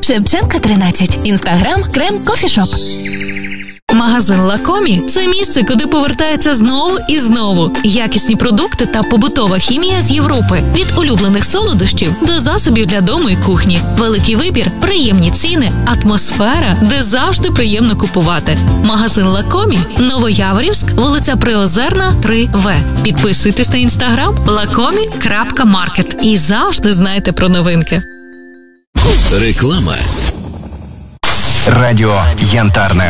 Шевченка, 13. Інстаграм Крем Кофішоп. Магазин Лакомі – це місце, куди повертається знову і знову. Якісні продукти та побутова хімія з Європи. Від улюблених солодощів до засобів для дому і кухні. Великий вибір, приємні ціни, атмосфера, де завжди приємно купувати. Магазин Лакомі, Новояворівськ, вулиця Приозерна, 3В. Підписуйтесь на інстаграм lakomi.market і завжди знайте про новинки. Реклама. Радіо Янтарне.